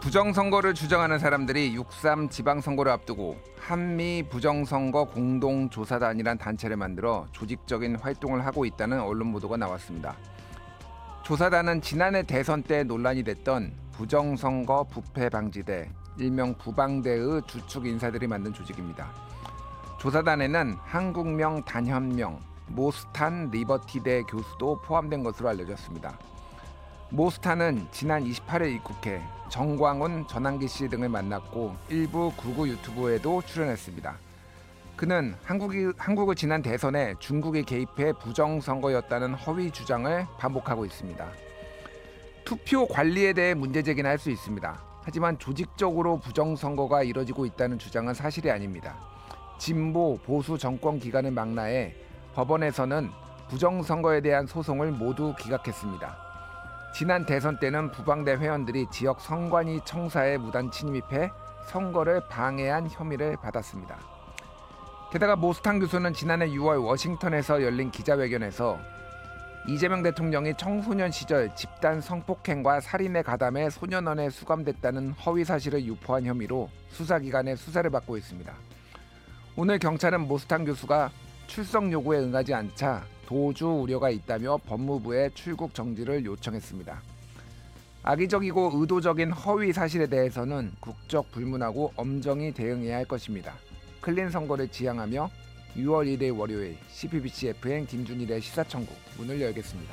부정선거를 주장하는 사람들이 6.3 지방선거를 앞두고 한미 부정선거 공동조사단이란 단체를 만들어 조직적인 활동을 하고 있다는 언론 보도가 나왔습니다. 조사단은 지난해 대선 때 논란이 됐던 부정선거 부패방지대, 일명 부방대의 주축 인사들이 만든 조직입니다. 조사단에는 한국명 단현명, 모스탄 리버티대 교수도 포함된 것으로 알려졌습니다. 모스탄은 지난 28일 입국해 정광훈, 전한기 씨 등을 만났고 일부 구구 유튜브에도 출연했습니다. 그는 한국의 지난 대선에 중국이 개입해 부정선거였다는 허위 주장을 반복하고 있습니다. 투표 관리에 대해 문제 제기는 할 수 있습니다. 하지만 조직적으로 부정선거가 이뤄지고 있다는 주장은 사실이 아닙니다. 진보, 보수 정권 기관을 망라해 법원에서는 부정선거에 대한 소송을 모두 기각했습니다. 지난 대선 때는 부방대 회원들이 지역 선관위 청사에 무단 침입해 선거를 방해한 혐의를 받았습니다. 게다가 모스탄 교수는 지난해 6월 워싱턴에서 열린 기자회견에서 이재명 대통령이 청소년 시절 집단 성폭행과 살인에 가담해 소년원에 수감됐다는 허위 사실을 유포한 혐의로 수사기관의 수사를 받고 있습니다. 오늘 경찰은 모스탄 교수가 출석 요구에 응하지 않자 도주 우려가 있다며 법무부에 출국 정지를 요청했습니다. 악의적이고 의도적인 허위 사실에 대해서는 국적 불문하고 엄정히 대응해야 할 것입니다. 클린 선거를 지향하며 6월 1일 월요일 CBBC FM 김준일의 시사천국 문을 열겠습니다.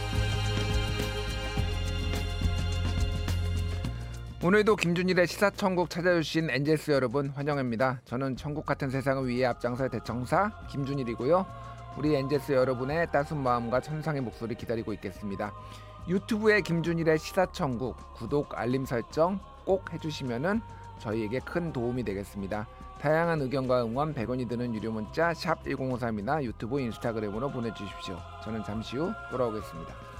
오늘도 김준일의 시사천국 찾아주신 엔젤스 여러분 환영합니다. 저는 천국 같은 세상을 위해 앞장설 대청사 김준일이고요. 우리 엔젤스 여러분의 따스운 마음과 천상의 목소리 기다리고 있겠습니다. 유튜브에 김준일의 시사천국 구독, 알림 설정 꼭 해주시면은 저희에게 큰 도움이 되겠습니다. 다양한 의견과 응원 100원이 드는 유료 문자 샵 1053이나 유튜브 인스타그램으로 보내주십시오. 저는 잠시 후 돌아오겠습니다.